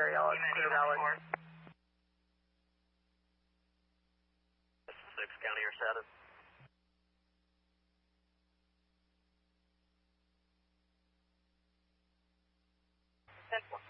Carry all clear valid. 6 County or 7. Central.